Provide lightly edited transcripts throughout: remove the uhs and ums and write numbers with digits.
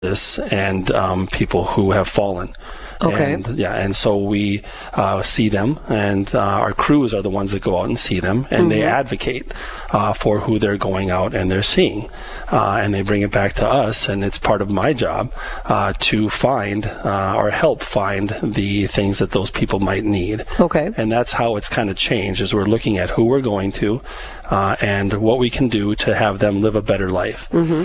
this and people who have fallen. Okay. And so we see them, and our crews are the ones that go out and see them, and they advocate for who they're going out and they're seeing, and they bring it back to us, and it's part of my job to find or help find the things that those people might need. Okay. And that's how it's kind of changed, is we're looking at who we're going to and what we can do to have them live a better life.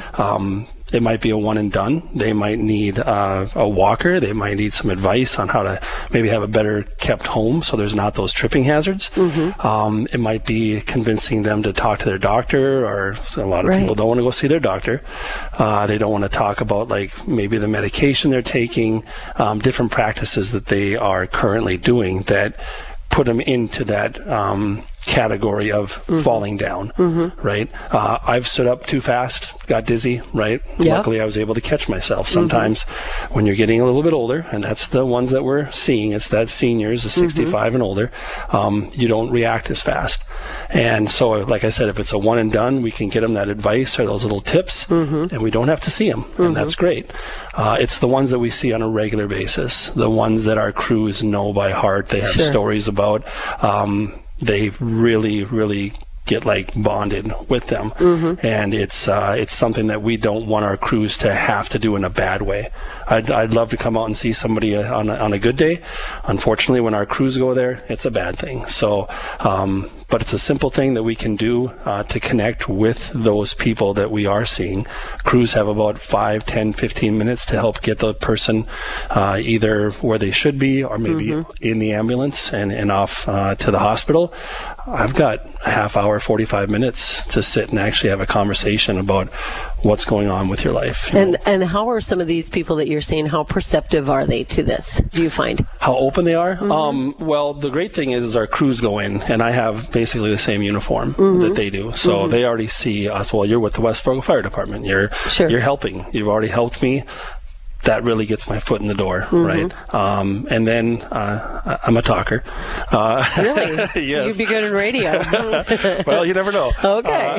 It might be a one and done. They might need a walker. They might need some advice on how to maybe have a better kept home so there's not those tripping hazards. It might be convincing them to talk to their doctor, or a lot of people don't want to go see their doctor. They don't want to talk about like maybe the medication they're taking, different practices that they are currently doing that put them into that category of falling down, right? I've stood up too fast, got dizzy, right? Luckily, I was able to catch myself. Sometimes when you're getting a little bit older, and that's the ones that we're seeing, it's that seniors, the 65 and older, you don't react as fast. And so, like I said, if it's a one and done, we can get them that advice or those little tips, and we don't have to see them, and that's great. It's the ones that we see on a regular basis, the ones that our crews know by heart. They have stories about. They really, really get like bonded with them, and it's something that we don't want our crews to have to do in a bad way. I'd love to come out and see somebody on a good day. Unfortunately, when our crews go there, it's a bad thing. So, but it's a simple thing that we can do to connect with those people that we are seeing. Crews have about 5, 10, 15 minutes to help get the person either where they should be or maybe in the ambulance and off to the hospital. I've got a half hour, 45 minutes to sit and actually have a conversation about what's going on with your life. And how are some of these people that you're seeing, how perceptive are they to this, do you find? How open they are? Well, the great thing is our crews go in, and I have basically the same uniform that they do. So they already see us, well, you're with the West Fargo Fire Department. You're helping. You've already helped me. That really gets my foot in the door, right? And then I'm a talker. Really? Yes. You'd be good in radio. Well, you never know. Okay.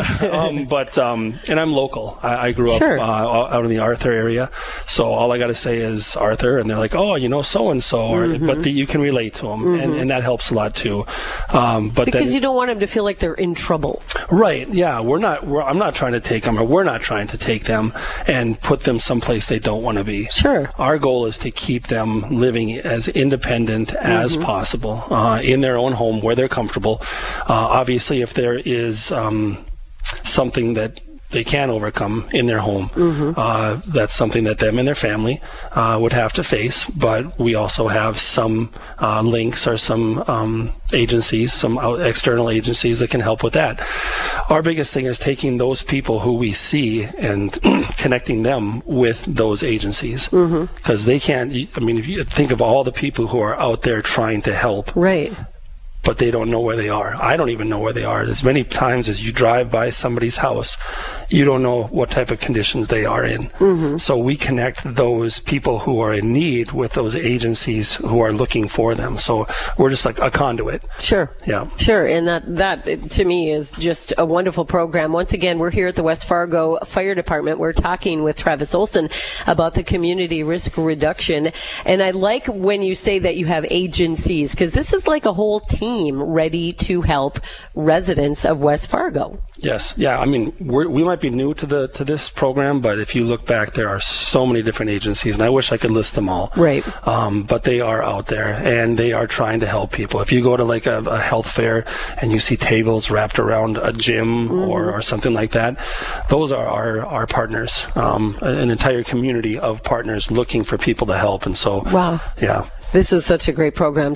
And I'm local. I grew up out in the Arthur area, so all I got to say is Arthur, and they're like, oh, you know, so-and-so, but you can relate to them, and that helps a lot too. Because you don't want them to feel like they're in trouble. Right, yeah. I'm not trying to take them, or we're not trying to take them and put them someplace they don't want to be. Sure. Our goal is to keep them living as independent as possible in their own home where they're comfortable. Obviously, if there is something that they can overcome in their home, that's something that them and their family would have to face. But we also have some links or some agencies, some external agencies that can help with that. Our biggest thing is taking those people who we see and connecting them with those agencies, because they can't. I mean, if you think of all the people who are out there trying to help, right, but they don't know where they are. I don't even know where they are. As many times as you drive by somebody's house, you don't know what type of conditions they are in. So we connect those people who are in need with those agencies who are looking for them. So we're just like a conduit. Sure. Yeah. Sure. And that to me is just a wonderful program. Once again, we're here at the West Fargo Fire Department. We're talking with Travis Olson about the community risk reduction. And I like when you say that you have agencies, because this is like a whole team ready to help residents of West Fargo. Yes. Yeah. I mean, we might be new to this program, but if you look back, there are so many different agencies, and I wish I could list them all. Right. But they are out there, and they are trying to help people. If you go to like a health fair and you see tables wrapped around a gym or something like that, those are our partners, an entire community of partners looking for people to help. And so, yeah. This is such a great program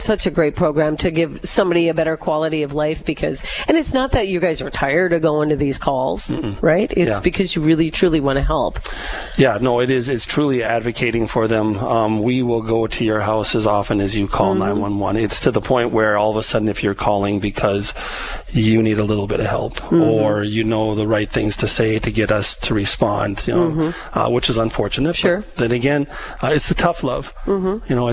to give somebody a better quality of life, and it's not that you guys are tired of going to these calls, right? It's because you really, truly want to help. Yeah, no, it is. It's truly advocating for them. We will go to your house as often as you call 911. It's to the point where all of a sudden, if you're calling because you need a little bit of help or you know the right things to say to get us to respond, which is unfortunate. Sure. But then again, it's the tough love. You know, it's the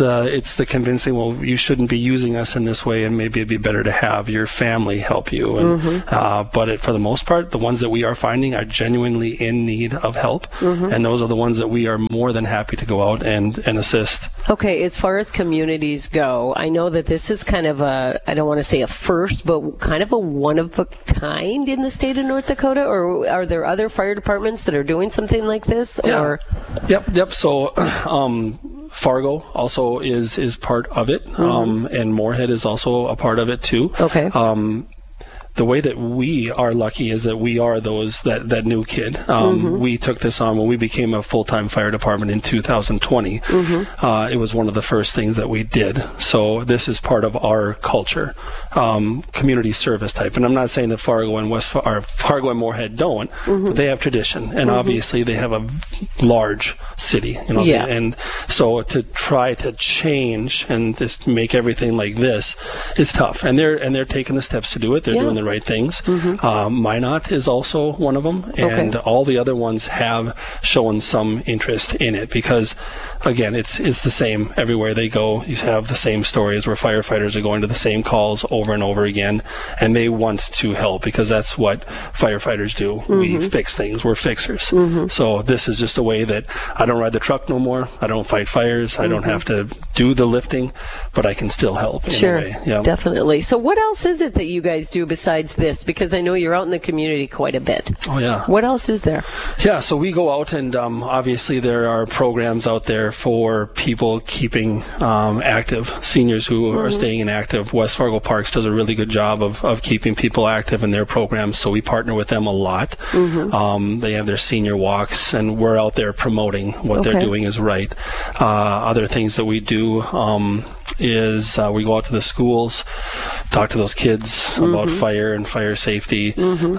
the convincing, well, you shouldn't be using us in this way, and maybe it'd be better to have your family help you. And, but for the most part, the ones that we are finding are genuinely in need of help, and those are the ones that we are more than happy to go out and assist. Okay, as far as communities go, I know that this is kind of I don't want to say a first, but kind of a one-of-a-kind in the state of North Dakota, or are there other fire departments that are doing something like this? Yeah. Or Yep. So Fargo also is part of it, and Moorhead is also a part of it too. Okay. The way that we are lucky is that we are that new kid. We took this on when we became a full-time fire department in 2020. It was one of the first things that we did. So this is part of our culture, community service type. And I'm not saying that Fargo and Fargo and Moorhead don't, but they have tradition, and obviously they have a large city. And so to try to change and just make everything like this is tough. And they're taking the steps to do it. They're doing the right things. Minot is also one of them, and all the other ones have shown some interest in it because, again, it's the same everywhere they go. You have the same stories where firefighters are going to the same calls over and over again, and they want to help because that's what firefighters do. We fix things. We're fixers. So this is just a way that I don't ride the truck no more. I don't fight fires. I don't have to do the lifting, but I can still help in a way. Yeah. Definitely. So what else is it that you guys do besides this? Because I know you're out in the community quite a bit. Oh, yeah. What else is there? Yeah, so we go out and obviously there are programs out there for people keeping active, seniors who are staying inactive. West Fargo Parks does a really good job of keeping people active in their programs, so we partner with them a lot. They have their senior walks, and we're out there promoting what they're doing is right. Other things that we do is we go out to the schools, talk to those kids about fire and fire safety.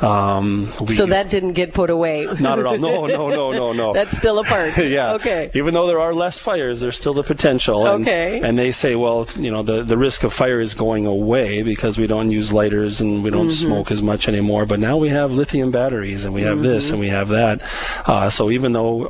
So that didn't get put away? Not at all. No. That's still a part? Yeah. Okay. Even though there are less fires, there's still the potential. And they say, well, the risk of fire is going away because we don't use lighters and we don't smoke as much anymore. But now we have lithium batteries and we have this and we have that. So even though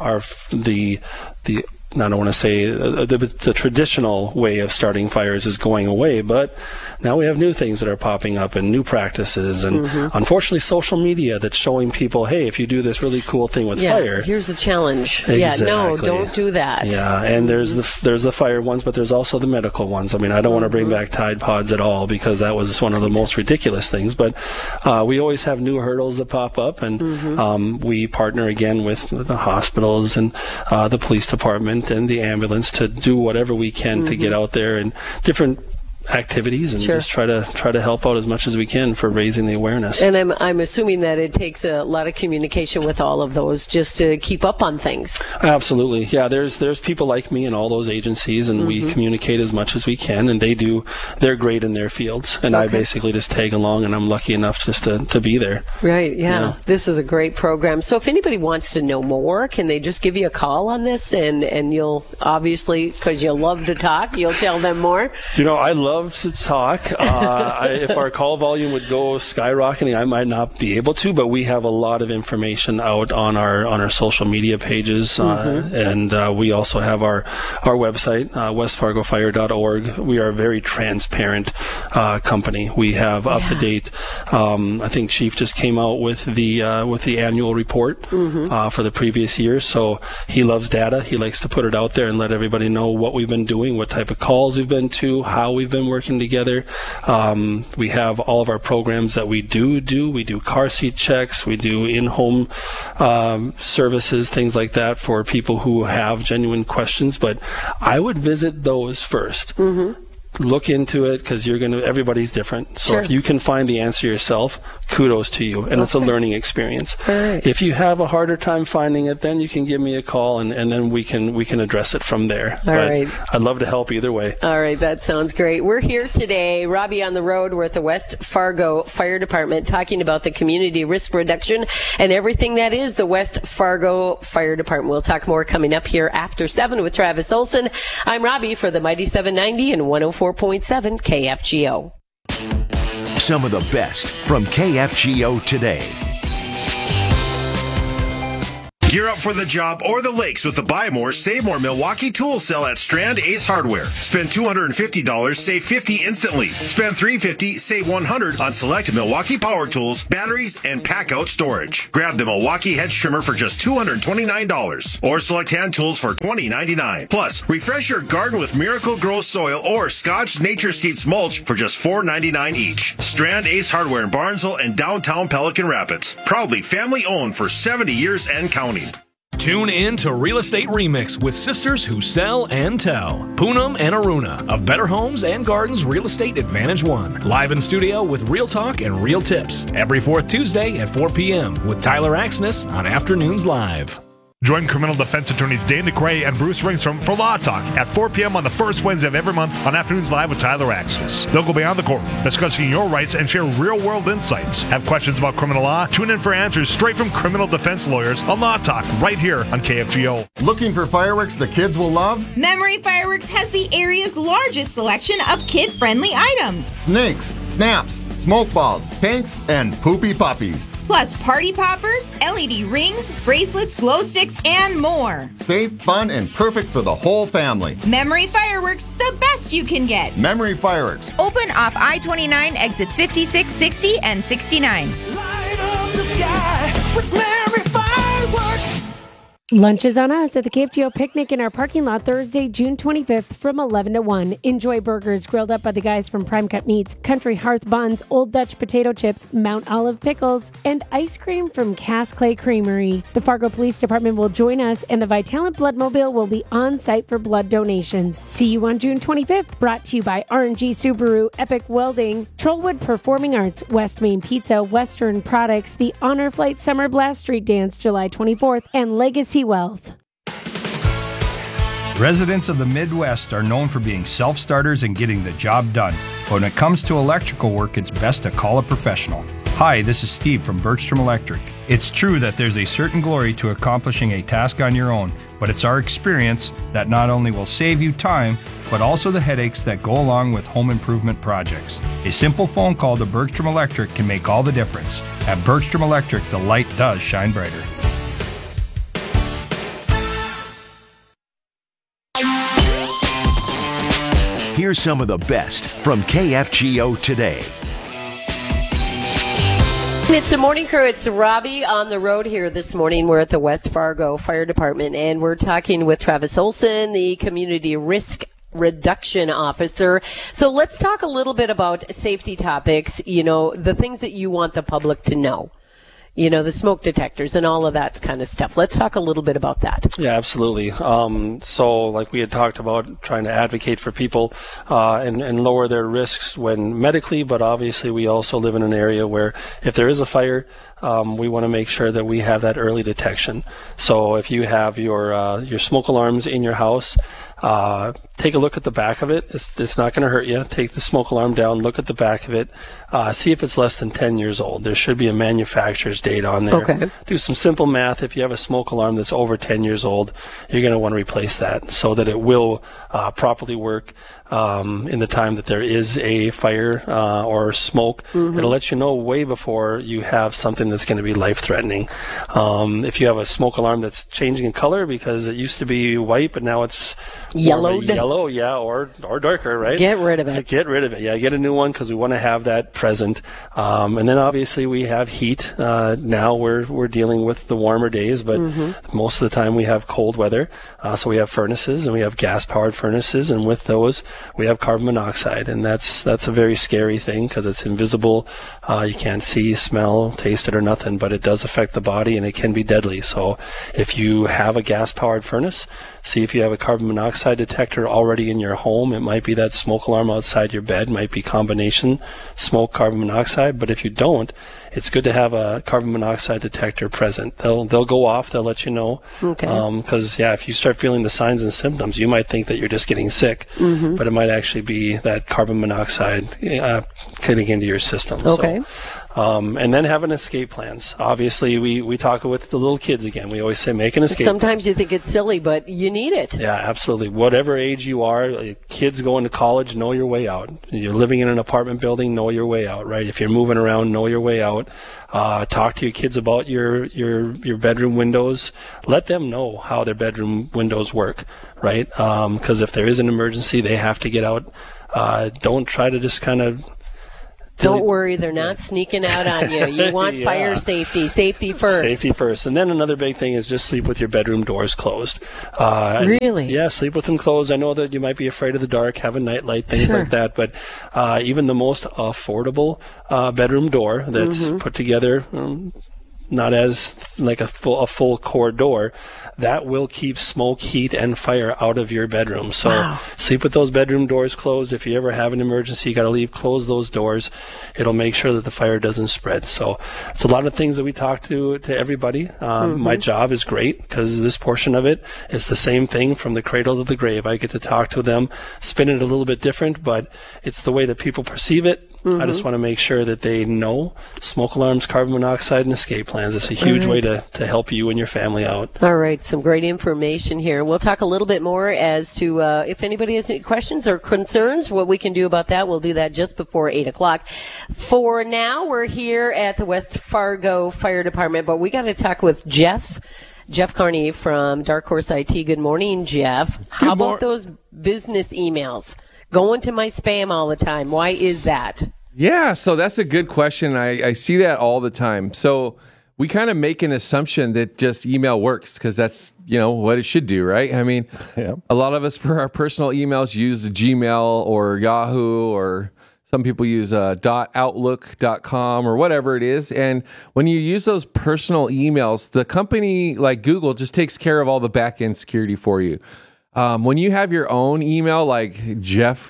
I don't want to say the traditional way of starting fires is going away, but now we have new things that are popping up and new practices, and unfortunately social media that's showing people, hey, if you do this really cool thing with fire, here's a challenge. Exactly. Yeah, no, don't do that. Yeah, and there's the fire ones, but there's also the medical ones. I mean, I don't want to bring back Tide Pods at all because that was one of the most ridiculous things, but we always have new hurdles that pop up, and we partner again with the hospitals and the police department and the ambulance to do whatever we can to get out there and different activities and just try to help out as much as we can for raising the awareness. And I'm assuming that it takes a lot of communication with all of those just to keep up on things. Absolutely. Yeah, there's people like me in all those agencies, and we communicate as much as we can, and they're great in their fields, and I basically just tag along, and I'm lucky enough just to be there. Right, yeah. This is a great program. So if anybody wants to know more, can they just give you a call on this, and you'll obviously, because you love to talk, you'll tell them more? I love to talk. If our call volume would go skyrocketing, I might not be able to, but we have a lot of information out on our social media pages, and we also have our website, westfargofire.org. We are a very transparent company. We have up to date. I think Chief just came out with the annual report for the previous year, so he loves data. He likes to put it out there and let everybody know what we've been doing, what type of calls we've been to, how we've been working together. We have all of our programs that we do. We do car seat checks. We do in-home services, things like that for people who have genuine questions. But I would visit those first. Look into it because everybody's different. So if you can find the answer yourself, kudos to you. And it's a learning experience. Right. If you have a harder time finding it, then you can give me a call and then we can address it from there. All right. I'd love to help either way. All right. That sounds great. We're here today, Robbie on the road. We're at the West Fargo Fire Department talking about the community risk reduction and everything that is the West Fargo Fire Department. We'll talk more coming up here after 7 with Travis Olson. I'm Robbie for the Mighty 790 and 104.7 KFGO. Some of the best from KFGO today. Gear up for the job or the lakes with the Buy More, Save More Milwaukee tool sale at Strand Ace Hardware. Spend $250, save $50 instantly. Spend $350, save $100 on select Milwaukee power tools, batteries, and pack-out storage. Grab the Milwaukee hedge trimmer for just $229 or select hand tools for $20.99. Plus, refresh your garden with Miracle Grow Soil or Scotch Naturescapes mulch for just $4.99 each. Strand Ace Hardware in Barnesville and downtown Pelican Rapids. Proudly family-owned for 70 years and counting. Tune in to Real Estate Remix with sisters who sell and tell. Poonam and Aruna of Better Homes and Gardens Real Estate Advantage One. Live in studio with real talk and real tips. Every fourth Tuesday at 4 p.m. with Tyler Axness on Afternoons Live. Join criminal defense attorneys Dane DeCray and Bruce Ringstrom for Law Talk at 4 p.m. on the first Wednesday of every month on Afternoons Live with Tyler Axness. They'll go beyond the courtroom, discussing your rights and share real-world insights. Have questions about criminal law? Tune in for answers straight from criminal defense lawyers on Law Talk right here on KFGO. Looking for fireworks the kids will love? Memory Fireworks has the area's largest selection of kid-friendly items. Snakes, snaps, smoke balls, tanks, and poopy puppies. Plus party poppers, LED rings, bracelets, glow sticks, and more. Safe, fun, and perfect for the whole family. Memory Fireworks, the best you can get. Memory Fireworks. Open off I-29 exits 56, 60, and 69. Light up the sky with Memory Fireworks. Lunch is on us at the KFGO Picnic in our parking lot Thursday, June 25th from 11 to 1. Enjoy burgers grilled up by the guys from Prime Cut Meats, Country Hearth Buns, Old Dutch Potato Chips, Mount Olive Pickles, and ice cream from Cass Clay Creamery. The Fargo Police Department will join us, and the Vitalant Bloodmobile will be on site for blood donations. See you on June 25th. Brought to you by R&G Subaru, Epic Welding, Trollwood Performing Arts, West Main Pizza, Western Products, the Honor Flight Summer Blast Street Dance July 24th, and Legacy Wealth. Residents of the Midwest are known for being self-starters and getting the job done. But when it comes to electrical work, it's best to call a professional. Hi, this is Steve from Bergstrom Electric. It's true that there's a certain glory to accomplishing a task on your own, but it's our experience that not only will save you time, but also the headaches that go along with home improvement projects. A simple phone call to Bergstrom Electric can make all the difference. At Bergstrom Electric, the light does shine brighter. Here's some of the best from KFGO today. It's the morning crew. It's Robbie on the road here this morning. We're at the West Fargo Fire Department, and we're talking with Travis Olson, the Community Risk Reduction Officer. So let's talk a little bit about safety topics, you know, the things that you want the public to know. You know, the smoke detectors and all of that kind of stuff. Let's talk a little bit about that. Yeah, absolutely. So like we had talked about, trying to advocate for people and lower their risks when medically, but obviously we also live in an area where if there is a fire, we want to make sure that we have that early detection. So if you have your smoke alarms in your house, take a look at the back of it. It's not going to hurt you. Take the smoke alarm down, look at the back of it, see if it's less than 10 years old. There should be a manufacturer's date on there. Okay. Do some simple math. If you have a smoke alarm that's over 10 years old, you're going to want to replace that so that it will properly work in the time that there is a fire or smoke. Mm-hmm. It'll let you know way before you have something that's going to be life-threatening. If you have a smoke alarm that's changing in color because it used to be white, but now it's yellowed. Yellow, yeah, or darker, right? Get rid of it. Get rid of it. Yeah, get a new one because we want to have that present. And then obviously we have heat. Now we're dealing with the warmer days, but most of the time we have cold weather. So we have furnaces and we have gas-powered furnaces, and with those we have carbon monoxide, and that's a very scary thing because it's invisible. You can't see, smell, taste it or nothing, but it does affect the body and it can be deadly. So if you have a gas-powered furnace, see if you have a carbon monoxide detector already in your home. It might be that smoke alarm outside your bed, might be combination smoke, carbon monoxide, but if you don't, it's good to have a carbon monoxide detector present. They'll go off, they'll let you know. Okay. Because if you start feeling the signs and symptoms, you might think that you're just getting sick, but it might actually be that carbon monoxide getting into your system. Okay. And then having escape plans. Obviously, we talk with the little kids again. We always say make an escape Sometimes you think it's silly, but you need it. Yeah, absolutely. Whatever age you are, kids going to college, know your way out. You're living in an apartment building, know your way out, right? If you're moving around, know your way out. Talk to your kids about your bedroom windows. Let them know how their bedroom windows work, right? Because if there is an emergency, they have to get out. Don't try to just kind of... Don't worry, they're not sneaking out on you. You want fire safety first. Safety first. And then another big thing is just sleep with your bedroom doors closed. Really? Yeah, sleep with them closed. I know that you might be afraid of the dark, have a nightlight, things like that, but even the most affordable bedroom door that's put together, not as like a full core door, that will keep smoke, heat, and fire out of your bedroom. So sleep with those bedroom doors closed. If you ever have an emergency, you got to leave, close those doors. It'll make sure that the fire doesn't spread. So it's a lot of things that we talk to everybody. My job is great because this portion of it is the same thing from the cradle to the grave. I get to talk to them, spin it a little bit different, but it's the way that people perceive it. I just want to make sure that they know smoke alarms, carbon monoxide, and escape plans. It's a huge way to help you and your family out. All right, some great information here. We'll talk a little bit more as to if anybody has any questions or concerns, what we can do about that. We'll do that just before 8 o'clock. For now, we're here at the West Fargo Fire Department, but we got to talk with Jeff Carney from Dark Horse IT. Good morning, Jeff. How about those business emails? Going to my spam all the time. Why is that? Yeah, so that's a good question. I see that all the time. So we kind of make an assumption that just email works because that's, what it should do, right? I mean, a lot of us for our personal emails use Gmail or Yahoo, or some people use .outlook.com or whatever it is. And when you use those personal emails, the company like Google just takes care of all the back-end security for you. When you have your own email, like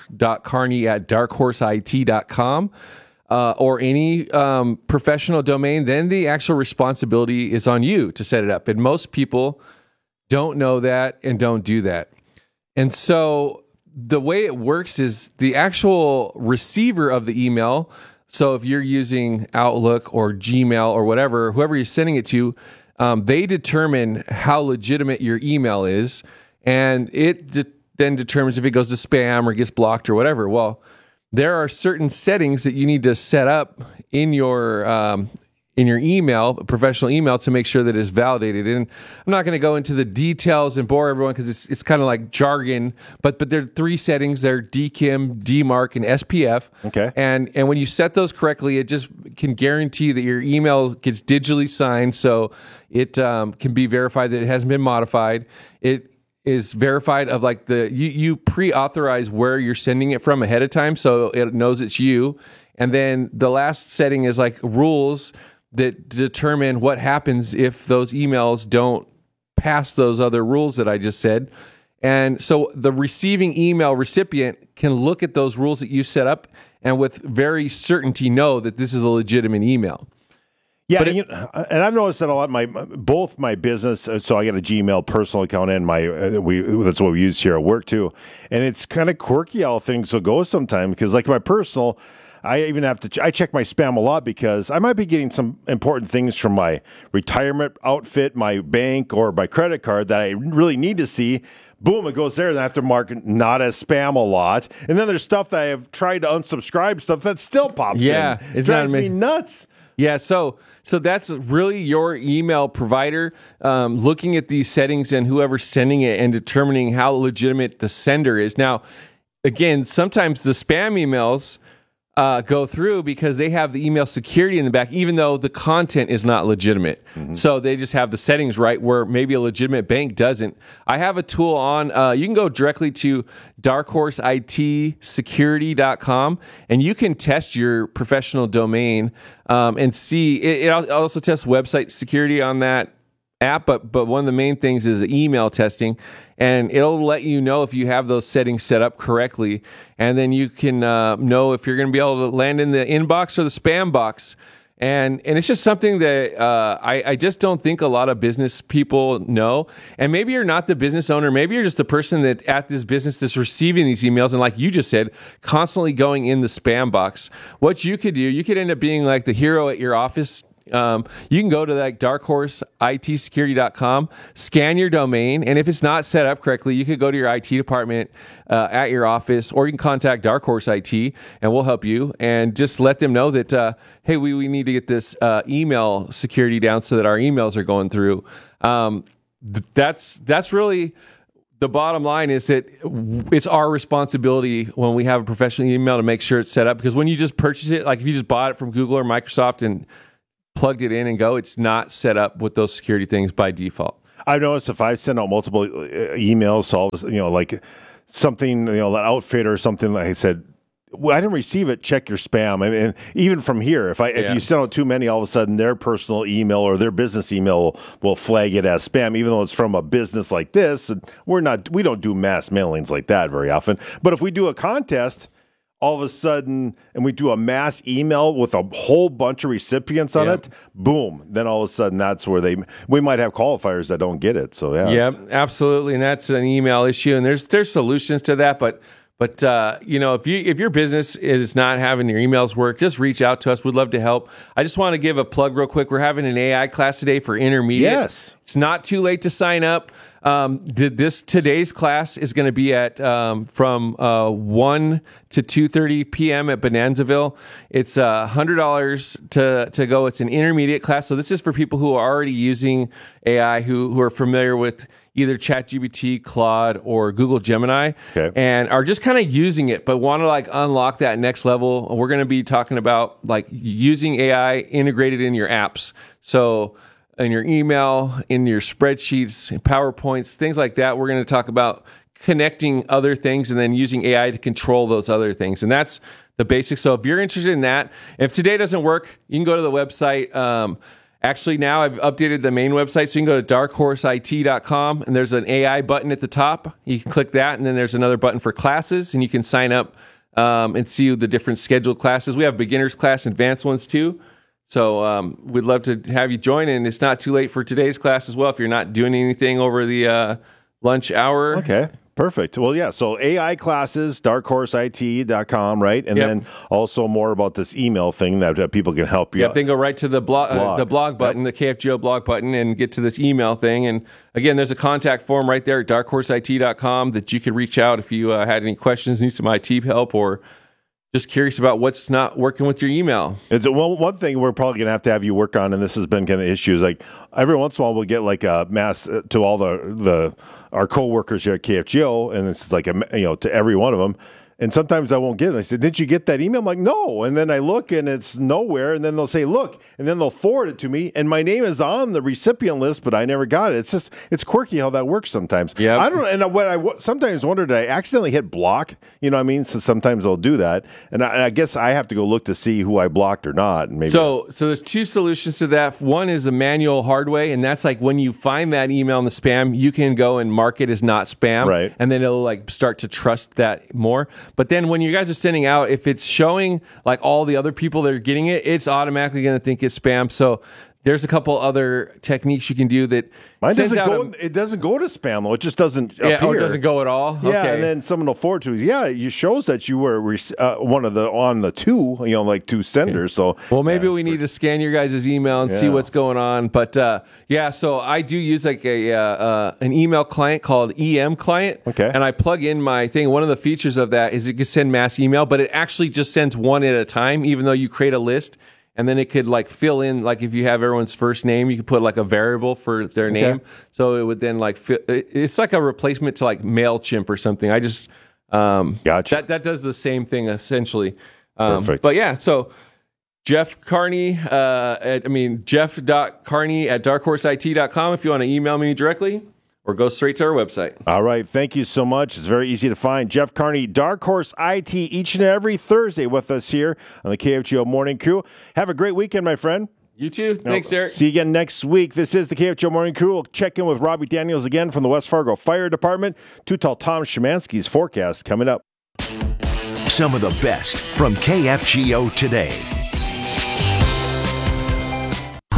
jeff.carney@darkhorseit.com, or any professional domain, then the actual responsibility is on you to set it up. And most people don't know that and don't do that. And so the way it works is the actual receiver of the email. So if you're using Outlook or Gmail or whatever, whoever you're sending it to, they determine how legitimate your email is. And it then determines if it goes to spam or gets blocked or whatever. Well, there are certain settings that you need to set up in your email, professional email, to make sure that it's validated. And I'm not going to go into the details and bore everyone because it's kind of like jargon. But there are 3 settings: they're DKIM, DMARC, and SPF. Okay. And when you set those correctly, it just can guarantee that your email gets digitally signed, so it can be verified that it hasn't been modified. It is verified of like you pre-authorize where you're sending it from ahead of time, so it knows it's you. And then the last setting is like rules that determine what happens if those emails don't pass those other rules that I just said. And so the receiving email recipient can look at those rules that you set up and with very certainty know that this is a legitimate email. Yeah, and I've noticed that a lot. Both my business, so I got a Gmail personal account and that's what we use here at work too. And it's kind of quirky how things will go sometimes because, like my personal, I even have to. I check my spam a lot because I might be getting some important things from my retirement outfit, my bank, or my credit card that I really need to see. Boom, it goes there, and I have to mark it not as spam a lot. And then there's stuff that I have tried to unsubscribe stuff that still pops in. It drives me nuts. Yeah, so that's really your email provider looking at these settings and whoever's sending it and determining how legitimate the sender is. Now, again, sometimes the spam emails go through because they have the email security in the back, even though the content is not legitimate. Mm-hmm. So they just have the settings right where maybe a legitimate bank doesn't. I have a tool on, you can go directly to darkhorseitsecurity.com and you can test your professional domain and see. It also tests website security on that app, but one of the main things is email testing, and it'll let you know if you have those settings set up correctly, and then you can know if you're going to be able to land in the inbox or the spam box. And it's just something that I just don't think a lot of business people know. And maybe you're not the business owner. Maybe you're just the person that at this business that's receiving these emails. And like you just said, constantly going in the spam box. What you could do, you could end up being like the hero at your office. You can go to like darkhorsetsecurity.com, scan your domain, and if it's not set up correctly, you could go to your IT department at your office, or you can contact Dark Horse IT, and we'll help you, and just let them know that, hey, we need to get this email security down so that our emails are going through. That's really the bottom line, is that it's our responsibility when we have a professional email to make sure it's set up, because when you just purchase it, like if you just bought it from Google or Microsoft and plugged it in and go, it's not set up with those security things by default. I've noticed if I send out multiple emails, so like something, that outfit or something, like I said, well, I didn't receive it, check your spam. I mean, even from here, if you send out too many, all of a sudden their personal email or their business email will flag it as spam, even though it's from a business like this. We don't do mass mailings like that very often. But if we do a contest, all of a sudden, and we do a mass email with a whole bunch of recipients on it, boom, then all of a sudden that's where we might have qualifiers that don't get it. So yeah, absolutely, and that's an email issue, and there's solutions to that, but if your business is not having your emails work, just reach out to us. We'd love to help. I just want to give a plug real quick. We're having an AI class today for intermediate. Yes. It's not too late to sign up. Today's class is going to be at from 1 to 2:30 p.m. at Bonanzaville. It's $100 to go. It's an intermediate class, so this is for people who are already using AI, who are familiar with either ChatGPT, Claude, or Google Gemini, and are just kind of using it, but want to like unlock that next level. We're going to be talking about like using AI integrated in your apps. So in your email, in your spreadsheets, PowerPoints, things like that. We're going to talk about connecting other things and then using AI to control those other things. And that's the basics. So if you're interested in that, if today doesn't work, you can go to the website. Actually, now I've updated the main website, so you can go to darkhorset.com, and there's an AI button at the top. You can click that, and then there's another button for classes, and you can sign up and see the different scheduled classes. We have beginners class, advanced ones too. So we'd love to have you join, and it's not too late for today's class as well if you're not doing anything over the lunch hour. Okay, perfect. Well, yeah, so AI classes, darkhorset.com, right? And then also more about this email thing that people can help you. Yep, then go right to the blog button, the KFGO blog button, and get to this email thing. And again, there's a contact form right there at darkhorset.com that you could reach out if you had any questions, need some IT help, or just curious about what's not working with your email. One thing we're probably going to have you work on, and this has been kind of issues, like every once in a while we'll get like a mass to all our coworkers here at KFGO, and it's like to every one of them. And sometimes I won't get it. They say, "Did you get that email?" I'm like, "No." And then I look and it's nowhere. And then they'll say, "Look," and then they'll forward it to me. And my name is on the recipient list, but I never got it. It's quirky how that works sometimes. Yeah. I don't know. And what I sometimes wonder, did I accidentally hit block? You know what I mean? So sometimes they'll do that. And I guess I have to go look to see who I blocked or not. And maybe so there's two solutions to that. One is a manual hard way. And that's like when you find that email in the spam, you can go and mark it as not spam. Right. And then it'll like start to trust that more. But then when you guys are sending out, if it's showing like all the other people that are getting it, it's automatically going to think it's spam. So there's a couple other techniques you can do that. Mine doesn't go. It doesn't go to spam though. It just doesn't appear. Oh, it doesn't go at all. Yeah, okay. And then someone will forward to you. Yeah, it shows that you were one of the two. Like two senders. So maybe we need to scan your guys' email and see what's going on. But so I do use like an email client called EM Client. Okay. And I plug in my thing. One of the features of that is it can send mass email, but it actually just sends one at a time, even though you create a list. And then it could like fill in, like if you have everyone's first name, you could put like a variable for their name. So it would then like it's like a replacement to like MailChimp or something. I just gotcha. That does the same thing essentially. Perfect. But yeah, so Jeff Carney, jeff.carney@darkhorset.com if you want to email me directly. Or go straight to our website. All right. Thank you so much. It's very easy to find. Jeff Carney, Dark Horse IT, each and every Thursday with us here on the KFGO Morning Crew. Have a great weekend, my friend. You too. Thanks, Derek. See you again next week. This is the KFGO Morning Crew. We'll check in with Robbie Daniels again from the West Fargo Fire Department. Too Tall Tom Szymanski's forecast coming up. Some of the best from KFGO today.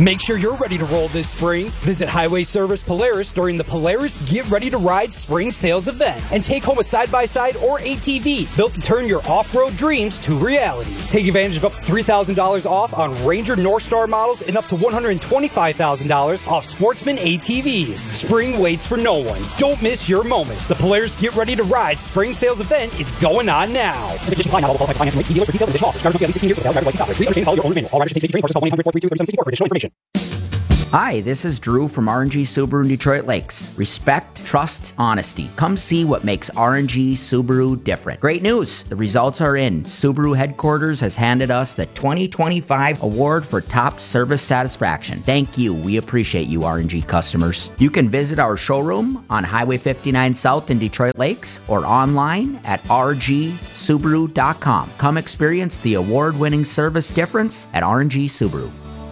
Make sure you're ready to roll this spring. Visit Highway Service Polaris during the Polaris Get Ready to Ride Spring Sales Event and take home a side-by-side or ATV built to turn your off-road dreams to reality. Take advantage of up to $3,000 off on Ranger Northstar models and up to $125,000 off Sportsman ATVs. Spring waits for no one. Don't miss your moment. The Polaris Get Ready to Ride Spring Sales Event is going on now. Hi, this is Drew from RNG Subaru in Detroit Lakes. Respect, trust, honesty. Come see what makes RNG Subaru different. Great news! The results are in. Subaru headquarters has handed us the 2025 award for top service satisfaction. Thank you. We appreciate you, RNG customers. You can visit our showroom on Highway 59 South in Detroit Lakes or online at rgsubaru.com. Come experience the award-winning service difference at RNG Subaru.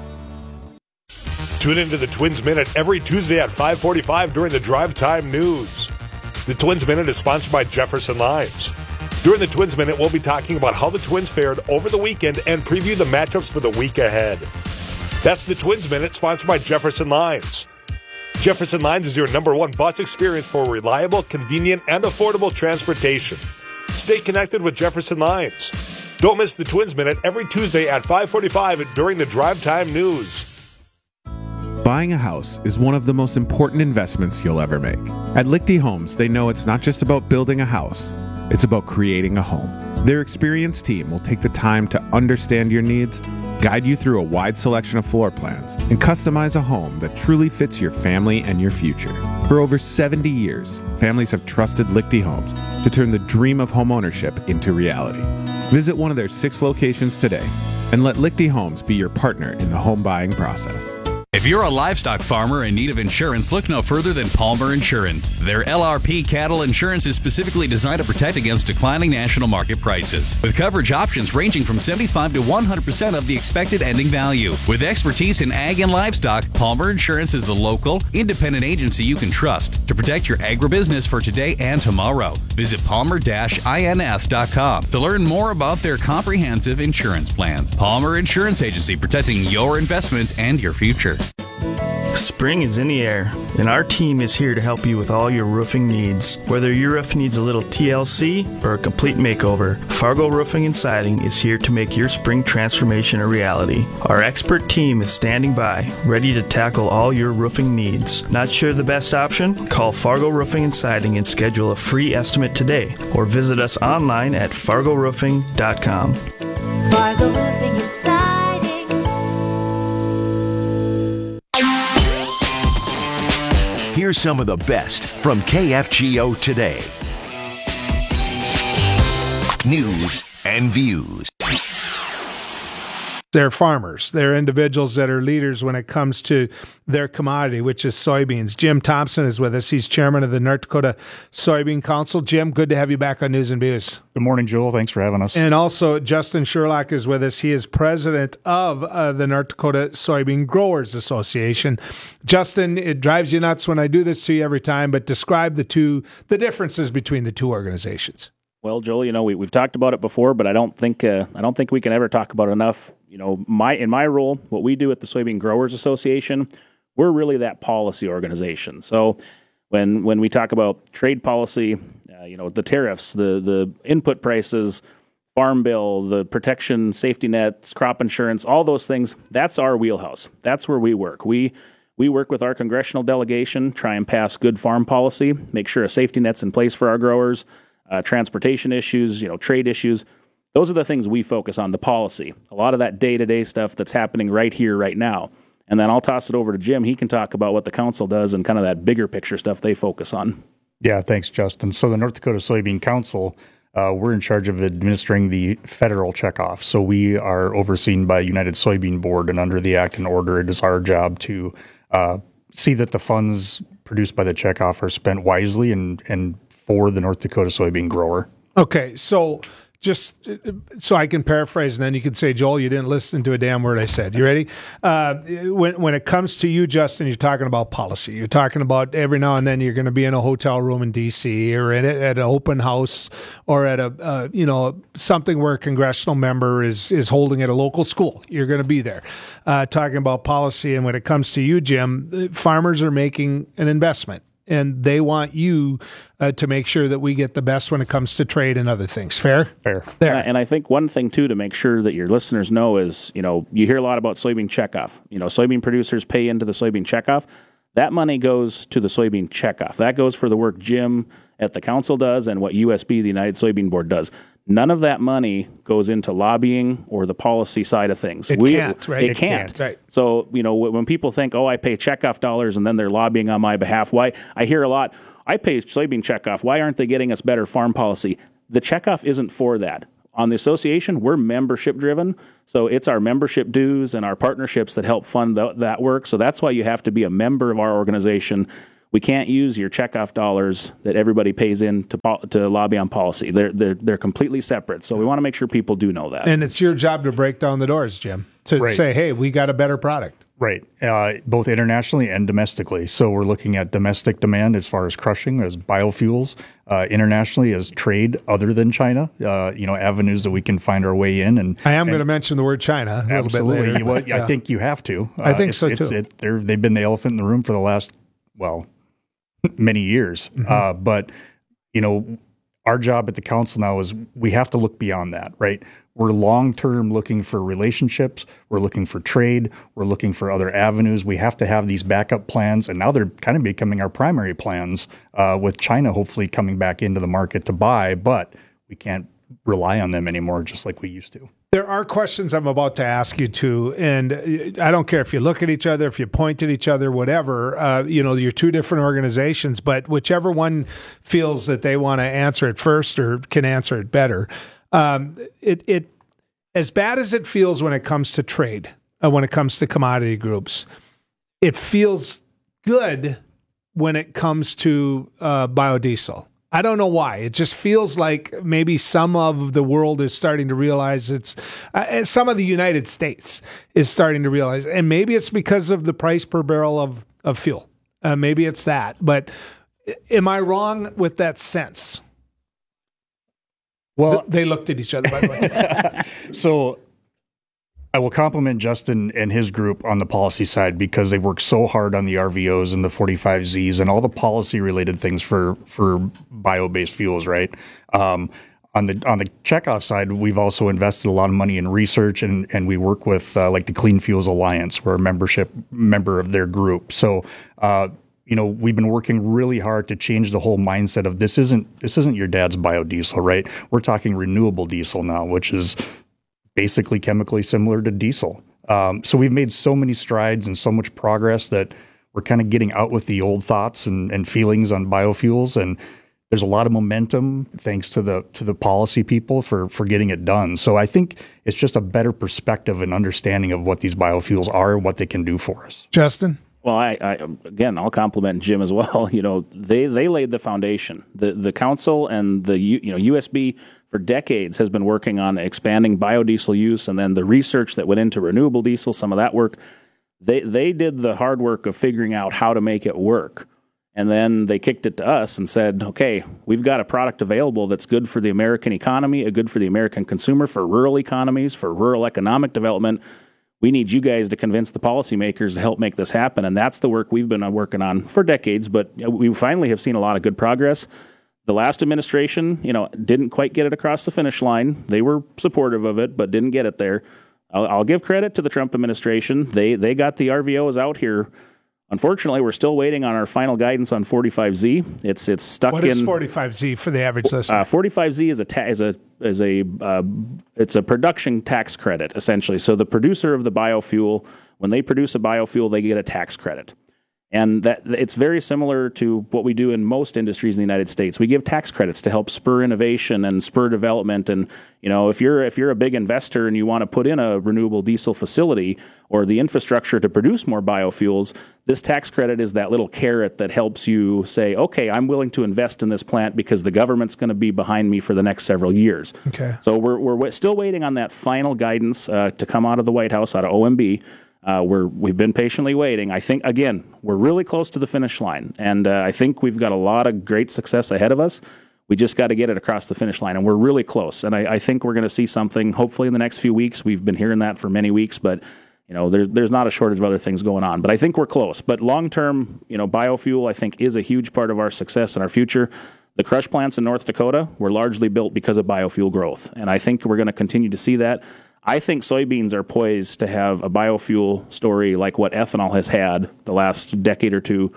Tune into the Twins Minute every Tuesday at 5:45 during the Drive Time News. The Twins Minute is sponsored by Jefferson Limes. During the Twins Minute, we'll be talking about how the Twins fared over the weekend and preview the matchups for the week ahead. That's the Twins Minute, sponsored by Jefferson Lines. Jefferson Lines is your #1 bus experience for reliable, convenient, and affordable transportation. Stay connected with Jefferson Lines. Don't miss the Twins Minute every Tuesday at 5:45 during the Drive Time News. Buying a house is one of the most important investments you'll ever make. At Lichty Homes, they know it's not just about building a house, it's about creating a home. Their experienced team will take the time to understand your needs, guide you through a wide selection of floor plans, and customize a home that truly fits your family and your future. For over 70 years, families have trusted Lichty Homes to turn the dream of homeownership into reality. Visit one of their 6 locations today and let Lichty Homes be your partner in the home buying process. If you're a livestock farmer in need of insurance, look no further than Palmer Insurance. Their LRP cattle insurance is specifically designed to protect against declining national market prices, with coverage options ranging from 75 to 100% of the expected ending value. With expertise in ag and livestock, Palmer Insurance is the local, independent agency you can trust to protect your agribusiness for today and tomorrow. Visit palmer-ins.com to learn more about their comprehensive insurance plans. Palmer Insurance Agency, protecting your investments and your future. Spring is in the air, and our team is here to help you with all your roofing needs. Whether your roof needs a little TLC or a complete makeover, Fargo Roofing and Siding is here to make your spring transformation a reality. Our expert team is standing by, ready to tackle all your roofing needs. Not sure the best option? Call Fargo Roofing and Siding and schedule a free estimate today, or visit us online at fargoroofing.com. Fargo Roofing and Siding. Here's some of the best from KFGO today. News and views. They're farmers. They're individuals that are leaders when it comes to their commodity, which is soybeans. Jim Thompson is with us. He's chairman of the North Dakota Soybean Council. Jim, good to have you back on News and Views. Good morning, Joel. Thanks for having us. And also, Justin Sherlock is with us. He is president of the North Dakota Soybean Growers Association. Justin, it drives you nuts when I do this to you every time, but describe the differences between the two organizations. Well, Joel, we've talked about it before, but I don't think we can ever talk about it enough. In my role, what we do at the Soybean Growers Association, we're really that policy organization. So when we talk about trade policy, the tariffs, the input prices, farm bill, the protection, safety nets, crop insurance, all those things, that's our wheelhouse. That's where we work. We work with our congressional delegation, try and pass good farm policy, make sure a safety net's in place for our growers. Transportation issues, trade issues. Those are the things we focus on, the policy. A lot of that day-to-day stuff that's happening right here, right now. And then I'll toss it over to Jim. He can talk about what the council does and kind of that bigger picture stuff they focus on. Yeah, thanks, Justin. So the North Dakota Soybean Council, we're in charge of administering the federal checkoff. So we are overseen by United Soybean Board, and under the act and order, it is our job to see that the funds produced by the checkoff are spent wisely and for the North Dakota soybean grower. Okay, so just so I can paraphrase, and then you can say, Joel, you didn't listen to a damn word I said. You ready? When it comes to you, Justin, you're talking about policy. You're talking about every now and then you're going to be in a hotel room in D.C. or at an open house or at a something where a congressional member is holding at a local school. You're going to be there talking about policy. And when it comes to you, Jim, farmers are making an investment. And they want you to make sure that we get the best when it comes to trade and other things. Fair? Fair. There. And I think one thing, too, to make sure that your listeners know is, you hear a lot about soybean checkoff. Soybean producers pay into the soybean checkoff. That money goes to the soybean checkoff. That goes for the work Jim at the council does and what USB, the United Soybean Board, does. None of that money goes into lobbying or the policy side of things. It can't, right? It can't. Right. So, when people think, I pay checkoff dollars and then they're lobbying on my behalf, why? I hear a lot, I pay soybean checkoff. Why aren't they getting us better farm policy? The checkoff isn't for that. On the association, we're membership driven. So it's our membership dues and our partnerships that help fund that work. So that's why you have to be a member of our organization. We can't use your checkoff dollars that everybody pays in to lobby on policy. They're completely separate. So we want to make sure people do know that. And it's your job to break down the doors, Jim, to say, hey, we got a better product. Right. Both internationally and domestically. So we're looking at domestic demand as far as crushing, as biofuels, internationally as trade other than China, avenues that we can find our way in. And I am going to mention the word China a little bit later. I think you have to. I think so, too. They've been the elephant in the room for the last, many years. Mm-hmm. But, our job at the council now is we have to look beyond that, right? We're long-term looking for relationships. We're looking for trade. We're looking for other avenues. We have to have these backup plans, and now they're kind of becoming our primary plans with China hopefully coming back into the market to buy, but we can't rely on them anymore just like we used to. There are questions I'm about to ask you too, and I don't care if you look at each other, if you point at each other, whatever. You're two different organizations, but whichever one feels that they want to answer it first or can answer it better. It as bad as it feels when it comes to trade, when it comes to commodity groups, it feels good when it comes to biodiesel. I don't know why. It just feels like maybe some of the world is starting to realize some of the United States is starting to realize, and maybe it's because of the price per barrel of fuel. Maybe it's that. But am I wrong with that sense? Well, they looked at each other, by the way. So I will compliment Justin and his group on the policy side because they work so hard on the RVOs and the 45Zs and all the policy-related things for bio-based fuels, right? On the checkoff side, we've also invested a lot of money in research, and we work with like the Clean Fuels Alliance. We're a member of their group. So we've been working really hard to change the whole mindset of this isn't your dad's biodiesel, right? We're talking renewable diesel now, which is basically chemically similar to diesel. So we've made so many strides and so much progress that we're kind of getting out with the old thoughts and feelings on biofuels. And there's a lot of momentum thanks to the policy people for getting it done. So I think it's just a better perspective and understanding of what these biofuels are and what they can do for us. Justin? Well, I'll compliment Jim as well. They laid the foundation. The council and the USB for decades has been working on expanding biodiesel use, and then the research that went into renewable diesel. Some of that work, they did the hard work of figuring out how to make it work, and then they kicked it to us and said, "Okay, we've got a product available that's good for the American economy, good for the American consumer, for rural economies, for rural economic development." We need you guys to convince the policymakers to help make this happen. And that's the work we've been working on for decades, but we finally have seen a lot of good progress. The last administration, didn't quite get it across the finish line. They were supportive of it, but didn't get it there. I'll give credit to the Trump administration. They got the RVOs out here. Unfortunately, we're still waiting on our final guidance on 45Z. It's stuck in. What is 45Z for the average listener? 45Z is a production tax credit essentially. So the producer of the biofuel, when they produce a biofuel, they get a tax credit. And that it's very similar to what we do in most industries in the United States. We give tax credits to help spur innovation and spur development. And if you're a big investor and you want to put in a renewable diesel facility or the infrastructure to produce more biofuels, this tax credit is that little carrot that helps you say, okay, I'm willing to invest in this plant because the government's going to be behind me for the next several years. Okay. So we're still waiting on that final guidance to come out of the White House, out of OMB. We've been patiently waiting. I think, again, we're really close to the finish line, and I think we've got a lot of great success ahead of us. We just got to get it across the finish line, and we're really close. And I think we're going to see something hopefully in the next few weeks. We've been hearing that for many weeks, but there's not a shortage of other things going on. But I think we're close. But long-term, biofuel, I think, is a huge part of our success and our future. The crush plants in North Dakota were largely built because of biofuel growth, and I think we're going to continue to see that. I think soybeans are poised to have a biofuel story like what ethanol has had the last decade or two.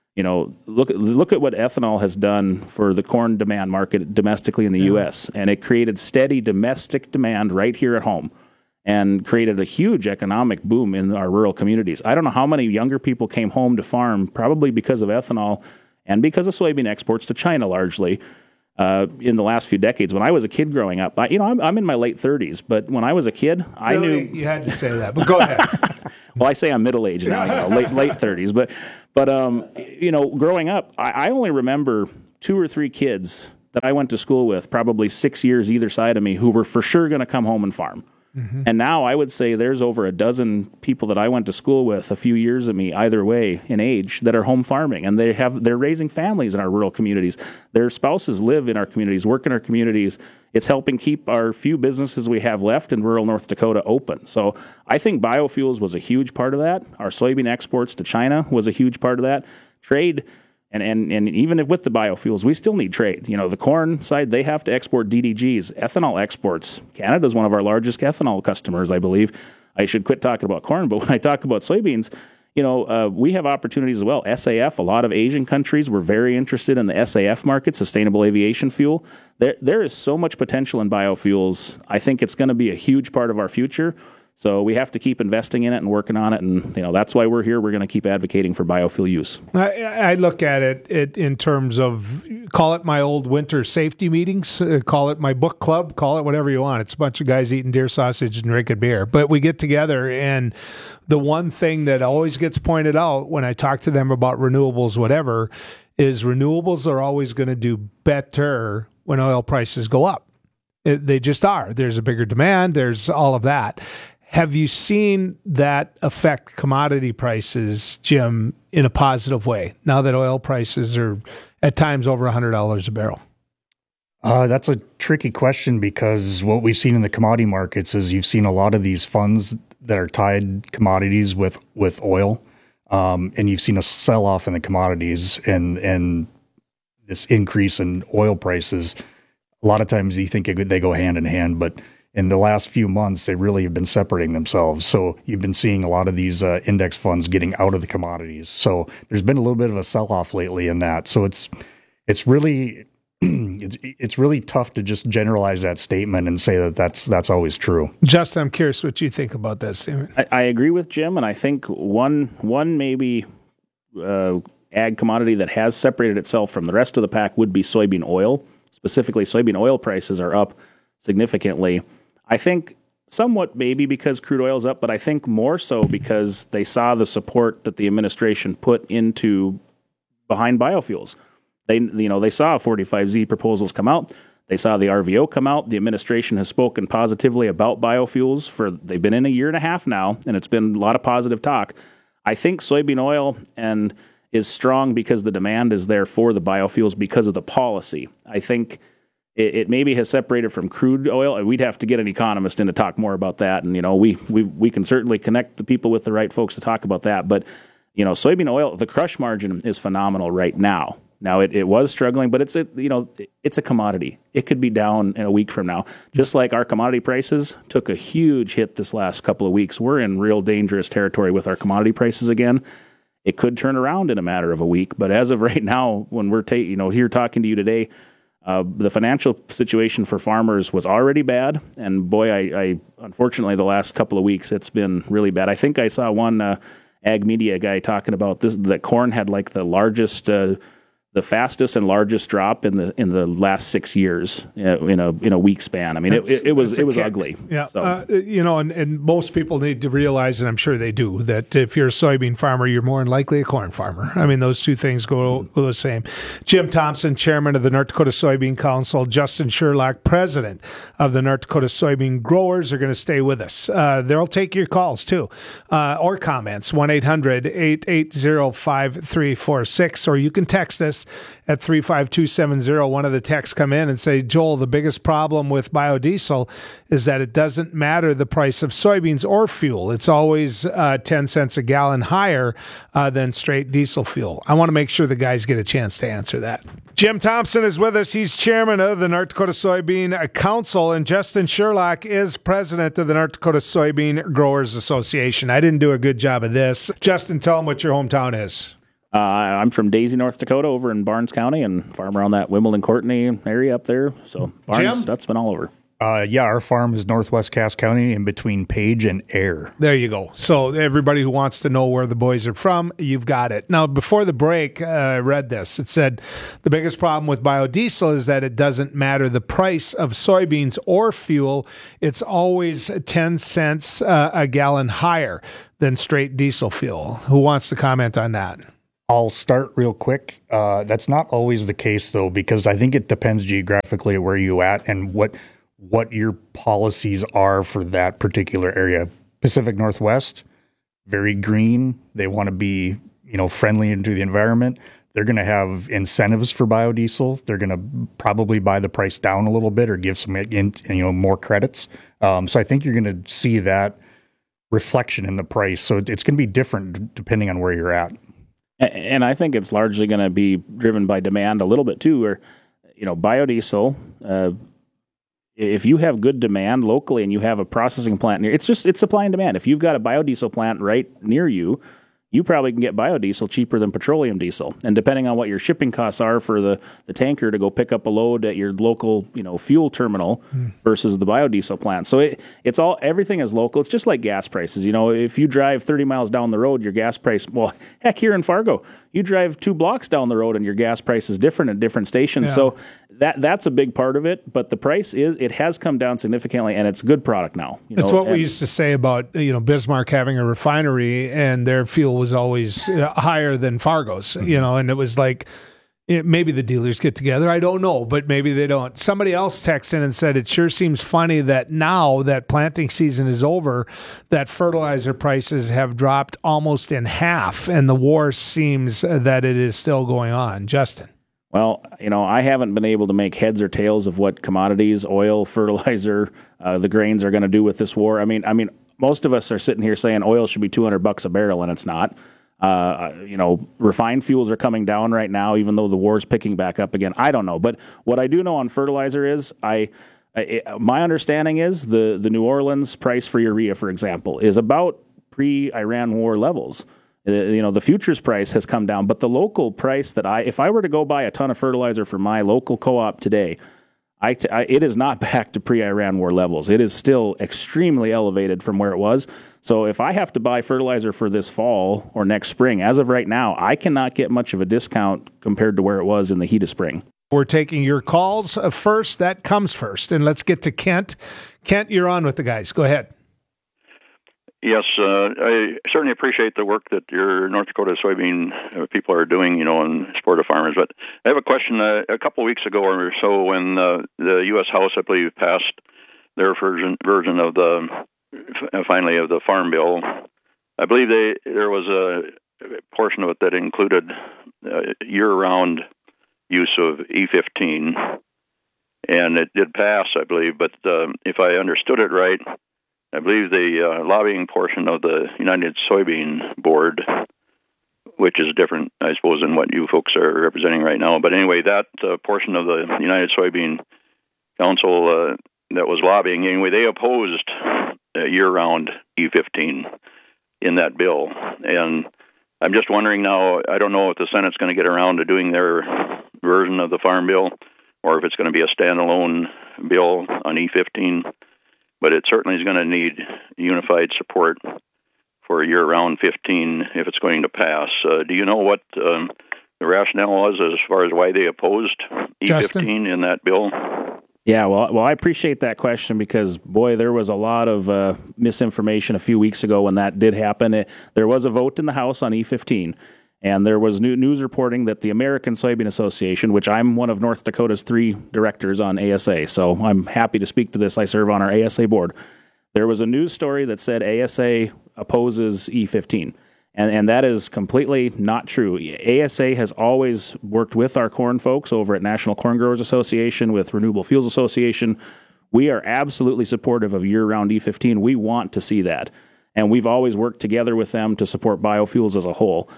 Look at what ethanol has done for the corn demand market domestically in the U.S., and it created steady domestic demand right here at home and created a huge economic boom in our rural communities. I don't know how many younger people came home to farm, probably because of ethanol and because of soybean exports to China largely. In the last few decades. When I was a kid growing up, I'm in my late 30s, but when I was a kid, I knew you had to say that. But go ahead. Well, I say I'm middle aged now, late 30s, but growing up, I only remember 2 or 3 kids that I went to school with, probably 6 years either side of me, who were for sure going to come home and farm. Mm-hmm. And now I would say there's over a dozen people that I went to school with, a few years of me either way in age, that are home farming, and they're raising families in our rural communities. Their spouses live in our communities, work in our communities. It's helping keep our few businesses we have left in rural North Dakota open. So I think biofuels was a huge part of that. Our soybean exports to China was a huge part of that. Trade. And even if with the biofuels, we still need trade. The corn side, they have to export DDGs. Ethanol exports. Canada is one of our largest ethanol customers, I believe. I should quit talking about corn, but when I talk about soybeans, we have opportunities as well. SAF, a lot of Asian countries were very interested in the SAF market, sustainable aviation fuel. There is so much potential in biofuels. I think it's going to be a huge part of our future. So we have to keep investing in it and working on it, and that's why we're here. We're going to keep advocating for biofuel use. I look at it in terms of, call it my old winter safety meetings, call it my book club, call it whatever you want. It's a bunch of guys eating deer sausage and drinking beer. But we get together, and the one thing that always gets pointed out when I talk to them about renewables, whatever, is renewables are always going to do better when oil prices go up. They just are. There's a bigger demand. There's all of that. Have you seen that affect commodity prices, Jim, in a positive way, now that oil prices are at times over $100 a barrel? That's a tricky question, because what we've seen in the commodity markets is you've seen a lot of these funds that are tied commodities with oil, and you've seen a sell-off in the commodities and this increase in oil prices. A lot of times you think they go hand in hand, but in the last few months, they really have been separating themselves. So you've been seeing a lot of these index funds getting out of the commodities. So there's been a little bit of a sell-off lately in that. So it's really it's really tough to just generalize that statement and say that that's always true. Justin, I'm curious what you think about that statement. I agree with Jim, and I think one maybe ag commodity that has separated itself from the rest of the pack would be soybean oil. Specifically, soybean oil prices are up significantly. I think somewhat maybe because crude oil is up, but I think more so because they saw the support that the administration put into behind biofuels. They saw 45Z proposals come out. They saw the RVO come out. The administration has spoken positively about biofuels they've been in a year and a half now, and it's been a lot of positive talk. I think soybean oil is strong because the demand is there for the biofuels because of the policy. I think it maybe has separated from crude oil, and we'd have to get an economist in to talk more about that. And we can certainly connect the people with the right folks to talk about that. But soybean oil, the crush margin is phenomenal right now. Now it was struggling, but it's a commodity. It could be down in a week from now. Just like our commodity prices took a huge hit this last couple of weeks. We're in real dangerous territory with our commodity prices again. It could turn around in a matter of a week, but as of right now, when we're here talking to you today, the financial situation for farmers was already bad, and boy, I unfortunately the last couple of weeks it's been really bad. I think I saw one ag media guy talking about this, that corn had like the largest, the fastest and largest drop in the last 6 years in a week span. I mean, it was ugly. Yeah, so. And most people need to realize, and I'm sure they do, that if you're a soybean farmer, you're more than likely a corn farmer. I mean, those two things go the same. Jim Thompson, chairman of the North Dakota Soybean Council, Justin Sherlock, president of the North Dakota Soybean Growers, are going to stay with us. They'll take your calls too, or comments. 1-800-880-5346, or you can text us at 35270. One of the texts come in and say, Joel, the biggest problem with biodiesel is that it doesn't matter the price of soybeans or fuel. It's always 10 cents a gallon higher than straight diesel fuel. I want to make sure the guys get a chance to answer that. Jim Thompson is with us. He's chairman of the North Dakota Soybean Council, and Justin Sherlock is president of the North Dakota Soybean Growers Association. I didn't do a good job of this. Justin, tell them what your hometown is. I'm from Daisy, North Dakota, over in Barnes County, and farm around that Wimbledon-Courtenay area up there. So Barnes, Jim? That's been all over. Yeah, our farm is northwest Cass County in between Page and Air. There you go. So everybody who wants to know where the boys are from, you've got it. Now, before the break, I read this. It said the biggest problem with biodiesel is that it doesn't matter the price of soybeans or fuel. It's always 10 cents a gallon higher than straight diesel fuel. Who wants to comment on that? I'll start real quick. That's not always the case, though, because I think it depends geographically where you're at and what your policies are for that particular area. Pacific Northwest, very green. They want to be, friendly into the environment. They're going to have incentives for biodiesel. They're going to probably buy the price down a little bit or give some, more credits. So I think you're going to see that reflection in the price. So it's going to be different depending on where you're at. And I think it's largely going to be driven by demand a little bit too, where, biodiesel, if you have good demand locally and you have a processing plant near, it's supply and demand. If you've got a biodiesel plant right near you, you probably can get biodiesel cheaper than petroleum diesel. And depending on what your shipping costs are for the tanker to go pick up a load at your local, fuel terminal versus the biodiesel plant. So everything is local. It's just like gas prices. If you drive 30 miles down the road, your gas price, well, heck, here in Fargo, you drive 2 blocks down the road and your gas price is different at different stations. Yeah. So that's a big part of it. But the price it has come down significantly, and it's a good product now. It's what we used to say about, Bismarck having a refinery and their fuel was always higher than Fargo's, and it was like, maybe the dealers get together. I don't know, but maybe they don't. Somebody else texted in and said, it sure seems funny that now that planting season is over, that fertilizer prices have dropped almost in half, and the war seems that it is still going on. Justin? Well, I haven't been able to make heads or tails of what commodities, oil, fertilizer, the grains are going to do with this war. I mean, most of us are sitting here saying oil should be $200 a barrel, and it's not. Refined fuels are coming down right now, even though the war's picking back up again. I don't know. But what I do know on fertilizer is my understanding is the New Orleans price for urea, for example, is about pre-Iran war levels. The futures price has come down, but the local price if I were to go buy a ton of fertilizer for my local co-op today, it is not back to pre-Iran war levels. It is still extremely elevated from where it was. So if I have to buy fertilizer for this fall or next spring, as of right now, I cannot get much of a discount compared to where it was in the heat of spring. We're taking your calls first. That comes first. And let's get to Kent. Kent, you're on with the guys. Go ahead. Yes, I certainly appreciate the work that your North Dakota soybean people are doing, in support of farmers. But I have a question. A couple of weeks ago or so, when the U.S. House, I believe, passed their version of finally of the Farm Bill, I believe there was a portion of it that included year-round use of E15, and it did pass, I believe. But if I understood it right, I believe the lobbying portion of the United Soybean Board, which is different, I suppose, than what you folks are representing right now. But anyway, that portion of the United Soybean Council that was lobbying, anyway, they opposed year-round E15 in that bill. And I'm just wondering now, I don't know if the Senate's going to get around to doing their version of the Farm Bill, or if it's going to be a standalone bill on E15. But it certainly is going to need unified support for year-round 15 if it's going to pass. Do you know what the rationale was as far as why they opposed E15 Justin? in that bill? Yeah, well, I appreciate that question because, boy, there was a lot of misinformation a few weeks ago when that did happen. There was a vote in the House on E15, and there was news reporting that the American Soybean Association, which I'm one of North Dakota's 3 directors on ASA, so I'm happy to speak to this. I serve on our ASA board. There was a news story that said ASA opposes E15. And that is completely not true. ASA has always worked with our corn folks over at National Corn Growers Association, with Renewable Fuels Association. We are absolutely supportive of year-round E15. We want to see that. And we've always worked together with them to support biofuels as a whole.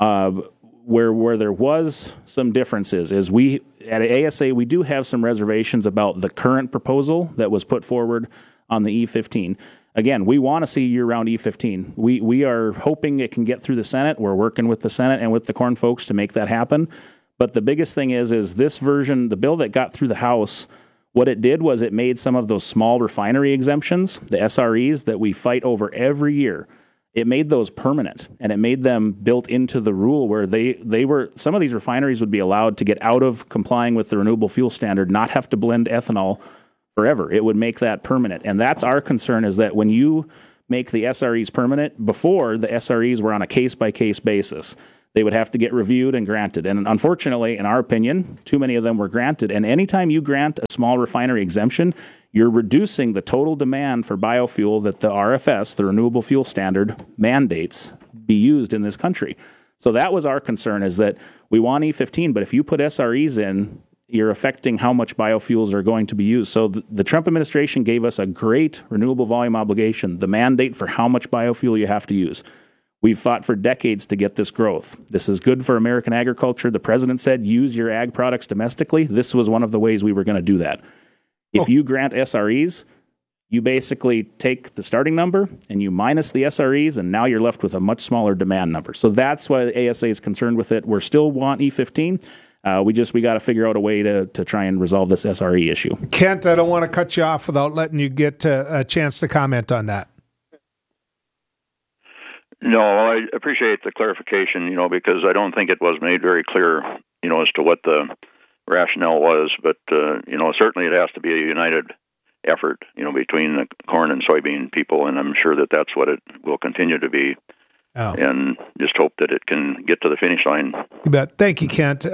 Where there was some differences is we, at ASA, we do have some reservations about the current proposal that was put forward on the E15. Again, we want to see year-round E15. We are hoping it can get through the Senate. We're working with the Senate and with the corn folks to make that happen. But the biggest thing is this version, the bill that got through the House, what it did was it made some of those small refinery exemptions, the SREs that we fight over every year, it made those permanent, and it made them built into the rule where they were, some of these refineries would be allowed to get out of complying with the renewable fuel standard, not have to blend ethanol forever. It would make that permanent. And that's our concern, is that when you make the SREs permanent, before the SREs were on a case-by-case basis. They would have to get reviewed and granted. And unfortunately, in our opinion, too many of them were granted. And anytime you grant a small refinery exemption, you're reducing the total demand for biofuel that the RFS, the Renewable Fuel Standard, mandates be used in this country. So that was our concern, is that we want E15, but if you put SREs in, you're affecting how much biofuels are going to be used. So the Trump administration gave us a great renewable volume obligation, the mandate for how much biofuel you have to use. We've fought for decades to get this growth. This is good for American agriculture. The president said, use your ag products domestically. This was one of the ways we were going to do that. If you grant SREs, you basically take the starting number and you minus the SREs, and now you're left with a much smaller demand number. So that's why the ASA is concerned with it. We still want E15. We got to figure out a way to try and resolve this SRE issue. Kent, I don't want to cut you off without letting you get a chance to comment on that. No, I appreciate the clarification, because I don't think it was made very clear, as to what the rationale was. But, certainly it has to be a united effort, between the corn and soybean people, and I'm sure that that's what it will continue to be. Oh. And just hope that it can get to the finish line. You bet. Thank you, Kent.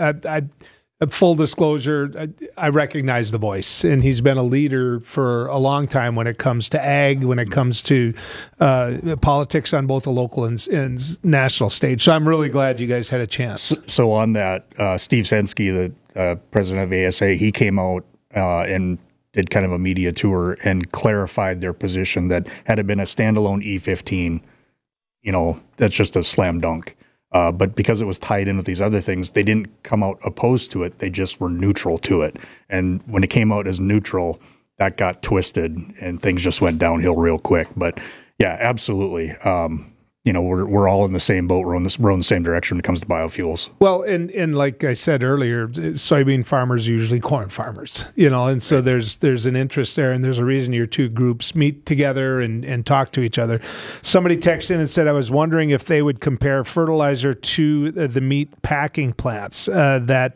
Full disclosure, I recognize the voice, and he's been a leader for a long time when it comes to ag, when it comes to politics on both the local and national stage. So I'm really glad you guys had a chance. So on that, Steve Sensky, the president of ASA, he came out and did kind of a media tour and clarified their position that had it been a standalone E15, that's just a slam dunk. But because it was tied in with these other things, they didn't come out opposed to it. They just were neutral to it. And when it came out as neutral, that got twisted and things just went downhill real quick. But yeah, absolutely. We're all in the same boat. We're in the same direction when it comes to biofuels. Well, and like I said earlier, soybean farmers are usually corn farmers, and so there's an interest there, and there's a reason your two groups meet together and talk to each other. Somebody texted in and said, I was wondering if they would compare fertilizer to the meat packing plants, that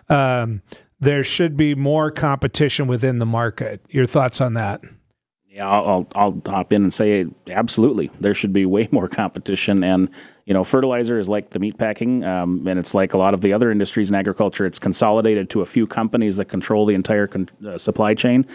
there should be more competition within the market. Your thoughts on that? Yeah, I'll hop in and say absolutely. There should be way more competition, and fertilizer is like the meat packing, and it's like a lot of the other industries in agriculture. It's consolidated to a few companies that control the entire supply chain.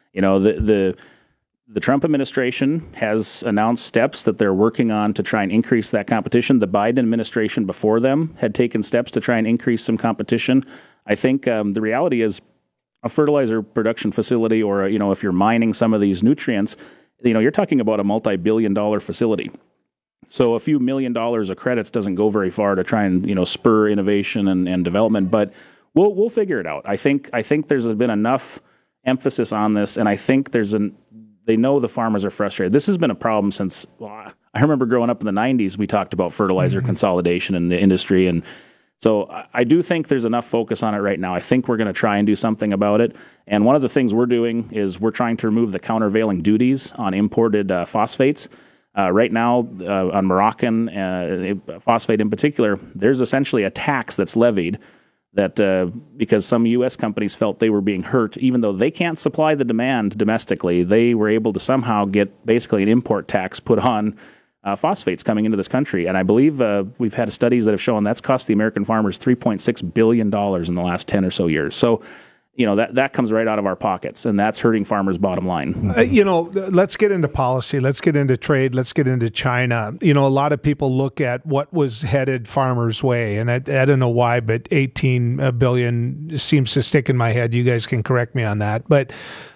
The Trump administration has announced steps that they're working on to try and increase that competition. The Biden administration before them had taken steps to try and increase some competition. I think the reality is, a fertilizer production facility, or if you're mining some of these nutrients, you're talking about a multi-billion-dollar facility. So a few $1 million of credits doesn't go very far to try and spur innovation and development. But we'll figure it out. I think there's been enough emphasis on this, and I think they know the farmers are frustrated. This has been a problem since I remember growing up in the 90s. We talked about fertilizer consolidation in the industry, and so I do think there's enough focus on it right now. I think we're going to try and do something about it. And one of the things we're doing is we're trying to remove the countervailing duties on imported phosphates. Right now, on Moroccan phosphate in particular, there's essentially a tax that's levied that because some U.S. companies felt they were being hurt, even though they can't supply the demand domestically, they were able to somehow get basically an import tax put on phosphates coming into this country. And I believe we've had studies that have shown that's cost the American farmers $3.6 billion in the last 10 or so years. So, that comes right out of our pockets, and that's hurting farmers' bottom line. Let's get into policy. Let's get into trade. Let's get into China. A lot of people look at what was headed farmers' way, and I don't know why, but 18 billion seems to stick in my head. You guys can correct me on that. But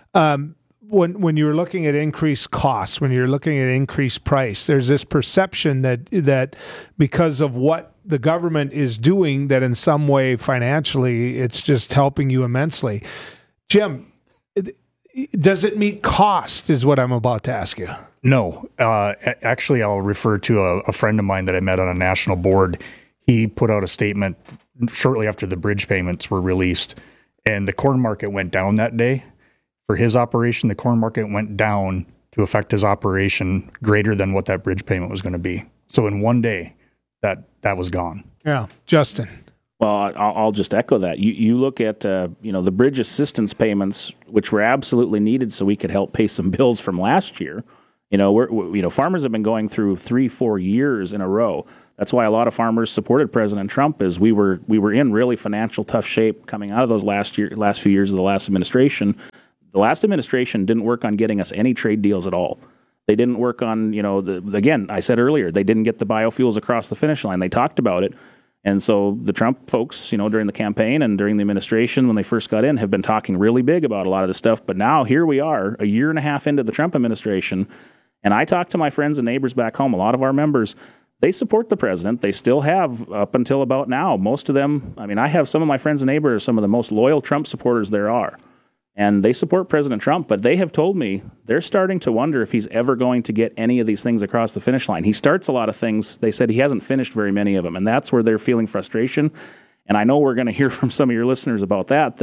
when you're looking at increased costs, when you're looking at increased price, there's this perception that because of what the government is doing, that in some way financially it's just helping you immensely. Jim, does it meet cost is what I'm about to ask you. No. Actually, I'll refer to a friend of mine that I met on a national board. He put out a statement shortly after the bridge payments were released, and the corn market went down that day. For his operation, the corn market went down to affect his operation greater than what that bridge payment was going to be. So in one day, that was gone. Yeah. Justin. Well, I'll just echo that. You look at the bridge assistance payments, which were absolutely needed so we could help pay some bills from last year. Farmers have been going through 3-4 years in a row. That's why a lot of farmers supported President Trump. Is we were in really financial tough shape coming out of those last few years of the last administration. The last administration didn't work on getting us any trade deals at all. They didn't work on, again, I said earlier, they didn't get the biofuels across the finish line. They talked about it. And so the Trump folks, during the campaign and during the administration when they first got in, have been talking really big about a lot of this stuff. But now here we are, a year and a half into the Trump administration. And I talk to my friends and neighbors back home, a lot of our members, they support the president. They still have up until about now. Most of them, I have some of my friends and neighbors, some of the most loyal Trump supporters there are. And they support President Trump, but they have told me they're starting to wonder if he's ever going to get any of these things across the finish line. He starts a lot of things. They said he hasn't finished very many of them, and that's where they're feeling frustration. And I know we're going to hear from some of your listeners about that,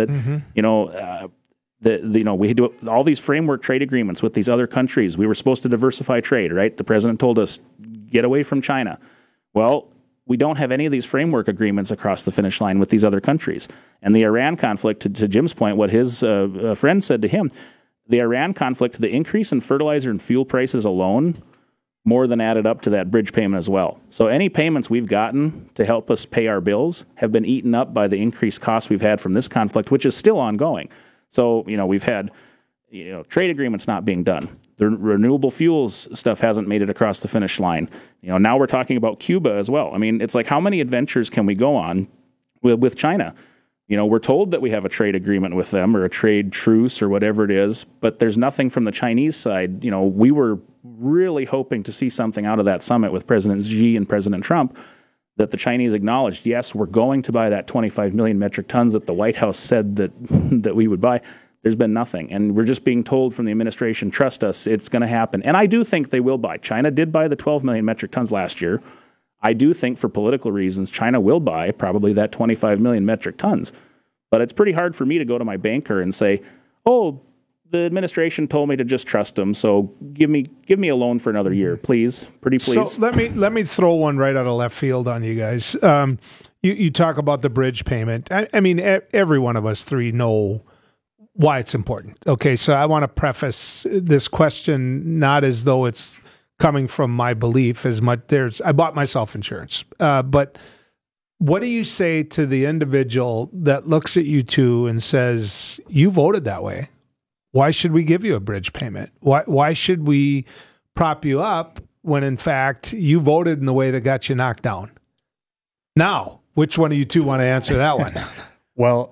we do all these framework trade agreements with these other countries. We were supposed to diversify trade, right? The president told us, get away from China. Well, we don't have any of these framework agreements across the finish line with these other countries. And the Iran conflict, to Jim's point, what his friend said to him, the Iran conflict, the increase in fertilizer and fuel prices alone more than added up to that bridge payment as well. So any payments we've gotten to help us pay our bills have been eaten up by the increased costs we've had from this conflict, which is still ongoing. So, we've had trade agreements not being done. The renewable fuels stuff hasn't made it across the finish line. Now we're talking about Cuba as well. It's like, how many adventures can we go on with China? We're told that we have a trade agreement with them or a trade truce or whatever it is, but there's nothing from the Chinese side. We were really hoping to see something out of that summit with President Xi and President Trump, that the Chinese acknowledged, yes, we're going to buy that 25 million metric tons that the White House said that we would buy. There's been nothing. And we're just being told from the administration, trust us, it's going to happen. And I do think they will buy. China did buy the 12 million metric tons last year. I do think for political reasons, China will buy probably that 25 million metric tons. But it's pretty hard for me to go to my banker and say, oh, the administration told me to just trust them, so give me a loan for another year, please. Pretty please. So let me throw one right out of left field on you guys. You talk about the bridge payment. Every one of us three know why it's important. Okay, so I want to preface this question not as though it's coming from my belief as much. I bought myself insurance, but what do you say to the individual that looks at you two and says, "You voted that way. Why should we give you a bridge payment? Why should we prop you up when in fact you voted in the way that got you knocked down?" Now, which one of you two want to answer that one? Well,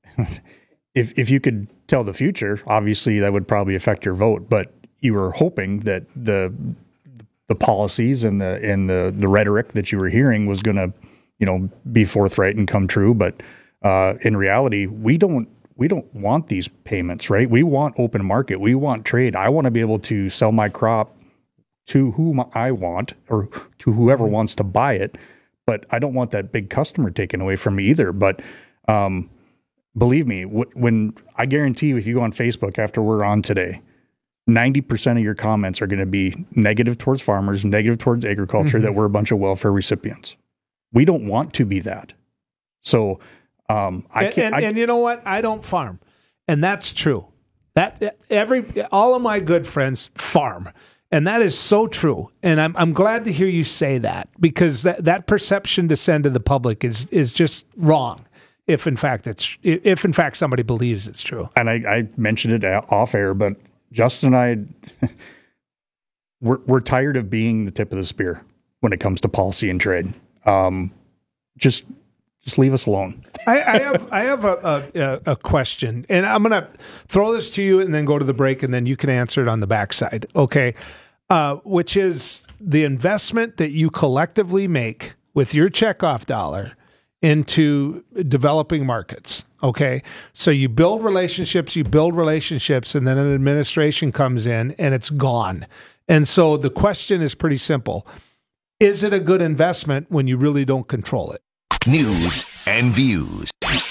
if you could tell the future, obviously that would probably affect your vote. But you were hoping that the policies and the rhetoric that you were hearing was going to, be forthright and come true. But in reality, we don't want these payments, right? We want open market. We want trade. I want to be able to sell my crop to whom I want or to whoever wants to buy it. But I don't want that big customer taken away from me either. But believe me, when I guarantee you, if you go on Facebook after we're on today, 90% of your comments are going to be negative towards farmers, negative towards agriculture, that we're a bunch of welfare recipients. We don't want to be that. So and you know what? I don't farm, and that's true. All of my good friends farm, and that is so true. And I'm glad to hear you say that, because that perception to send to the public is just wrong. If in fact somebody believes it's true. And I mentioned it off air, but Justin and I, we're tired of being the tip of the spear when it comes to policy and trade. Just leave us alone. I have a question, and I'm going to throw this to you and then go to the break, and then you can answer it on the backside. Okay. Which is the investment that you collectively make with your checkoff dollar into developing markets. Okay. So you build relationships, and then an administration comes in and it's gone. And so the question is pretty simple. Is it a good investment when you really don't control it? News and views.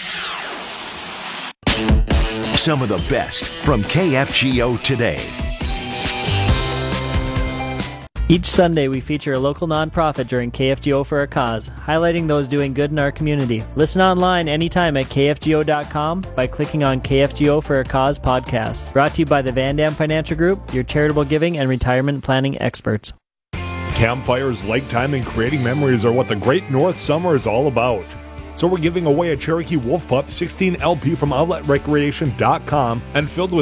Some of the best from KFGO today. Each Sunday, we feature a local nonprofit during KFGO for a Cause, highlighting those doing good in our community. Listen online anytime at kfgo.com by clicking on KFGO for a Cause podcast. Brought to you by the Van Dam Financial Group, your charitable giving and retirement planning experts. Campfires, lake time, and creating memories are what the Great North Summer is all about. So we're giving away a Cherokee Wolf Pup 16 LP from OutletRecreation.com and filled with